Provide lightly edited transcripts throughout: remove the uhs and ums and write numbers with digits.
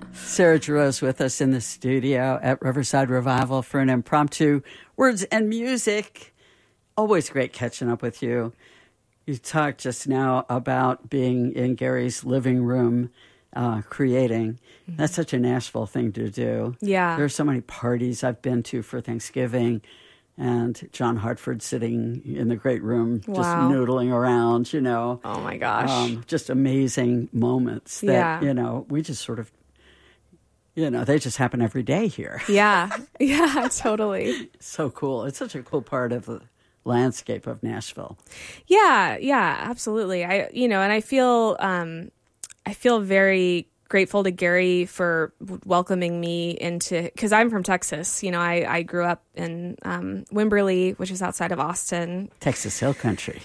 Sarah Giroux's with us in the studio at Riverside Revival for an impromptu Words and Music. Always great catching up with you. You talked just now about being in Gary's living room, creating. That's such a Nashville thing to do. Yeah. There are so many parties I've been to for Thanksgiving, and John Hartford sitting in the great room, just noodling around, you know. Oh, my gosh. Just amazing moments that, you know, we just sort of, you know, they just happen every day here. Yeah, totally. So cool. It's such a cool part of the landscape of Nashville. Yeah, absolutely. And I feel very grateful to Gary for welcoming me into, because I'm from Texas. You know, I grew up in Wimberley, which is outside of Austin. Texas Hill Country.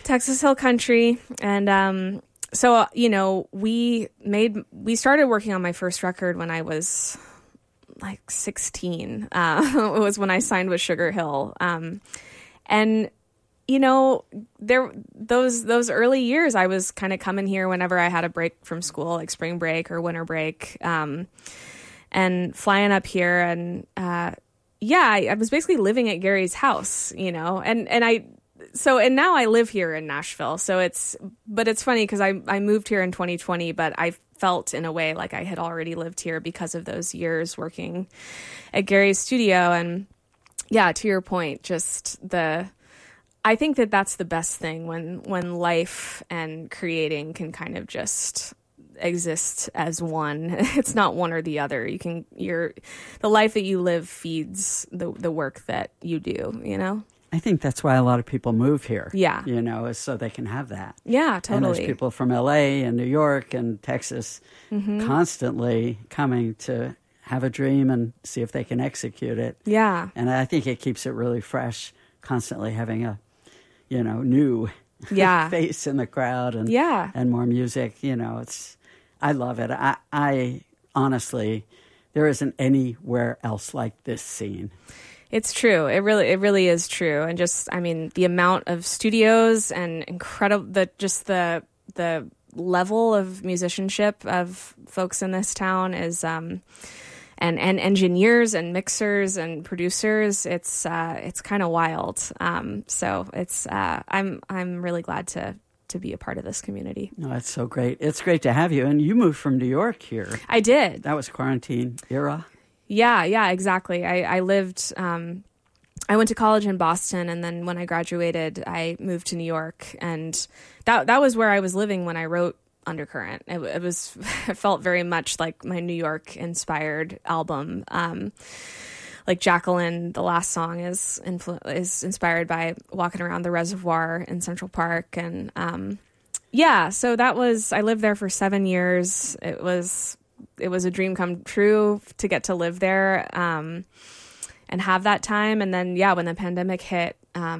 And so, you know, we started working on my first record when I was like 16. It was when I signed with Sugar Hill. And you know, those early years, I was kind of coming here whenever I had a break from school, like spring break or winter break, and flying up here. And I was basically living at Gary's house, you know, and now I live here in Nashville. So it's funny because I moved here in 2020, but I felt in a way like I had already lived here because of those years working at Gary's studio. And yeah, to your point, just I think that's the best thing when life and creating can kind of just exist as one. It's not one or the other. The life that you live feeds the work that you do, you know? I think that's why a lot of people move here. Yeah. You know, is so they can have that. Yeah, totally. And there's people from LA and New York and Texas constantly coming to have a dream and see if they can execute it. Yeah. And I think it keeps it really fresh, constantly having a, you know, new face in the crowd and more music. You know, I love it. I honestly, there isn't anywhere else like this scene. It's true. It really is true. And just, I mean, the amount of studios and incredible, the level of musicianship of folks in this town is, and engineers and mixers and producers, it's kind of wild. So it's, I'm really glad to be a part of this community. No, that's so great. It's great to have you. And you moved from New York here. I did. That was quarantine era. Yeah, exactly. I lived, I went to college in Boston, and then when I graduated, I moved to New York, and that was where I was living when I wrote Undercurrent. It felt very much like my New York inspired album. Like Jacqueline, the last song is inspired by walking around the reservoir in Central Park. And so I lived there for 7 years. It was a dream come true to get to live there and have that time. And then, when the pandemic hit,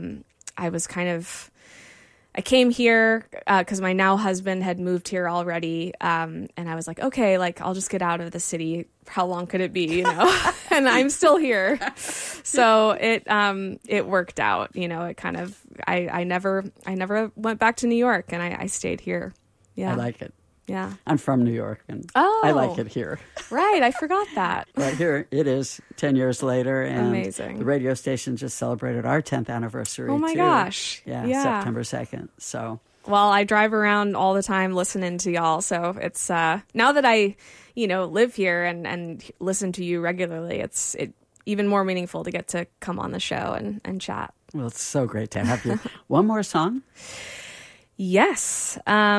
I came here because my now husband had moved here already. And I was like, okay, like I'll just get out of the city. How long could it be, you know? And I'm still here. So it worked out, you know, it kind of, I never went back to New York, and I stayed here. Yeah. I like it. Yeah. I'm from New York, and I like it here. Right. I forgot that. But here it is 10 years later. And amazing. The radio station just celebrated our 10th anniversary. Oh, my too. gosh. Yeah, September 2nd. So. Well, I drive around all the time listening to y'all. So it's now that I, you know, live here and listen to you regularly, it's even more meaningful to get to come on the show and chat. Well, it's so great to have you. One more song? Yes.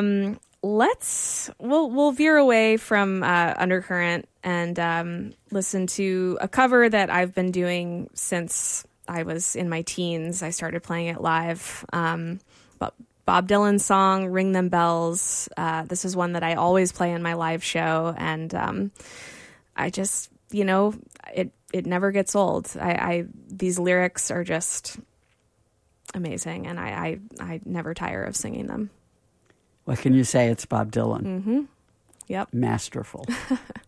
We'll veer away from Undercurrent and listen to a cover that I've been doing since I was in my teens. I started playing it live. But Bob Dylan's song, Ring Them Bells. This is one that I always play in my live show. And I just, you know, it never gets old. These lyrics are just amazing, and I never tire of singing them. What can you say? It's Bob Dylan. Mm-hmm. Yep. Masterful.